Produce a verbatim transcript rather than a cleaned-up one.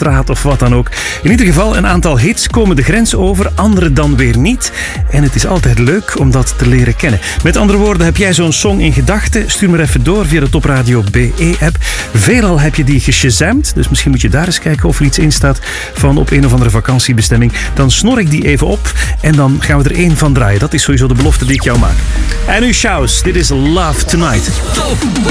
straat of wat dan ook. In ieder geval, een aantal hits komen de grens over, andere dan weer niet. En het is altijd leuk om dat te leren kennen. Met andere woorden, heb jij zo'n song in gedachten? Stuur me even door via de Top Radio B E-app. Veelal heb je die geshazamd, dus misschien moet je daar eens kijken of er iets in staat van op een of andere vakantiebestemming. Dan snor ik die even op en dan gaan we er één van draaien. Dat is sowieso de belofte die ik jou maak. En nu Shouse, dit is Love Tonight. Top